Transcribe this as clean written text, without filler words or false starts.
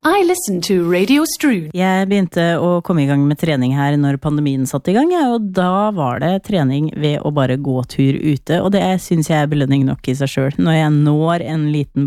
I listen to Radio Strud. Jeg begynte å komme I gang med trening her når pandemien satt I gang, og da var det trening ved å bare gå tur ute, og det synes jeg belønning nok I seg selv. Når jeg når en liten